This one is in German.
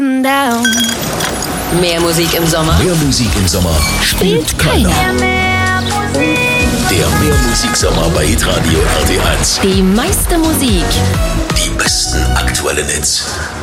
come down. Mehr Musik im Sommer. Mehr Musik im Sommer spielt keiner. Der Mehrmusiksommer bei Hitradio RT1. Die meiste Musik. Die besten aktuellen Hits.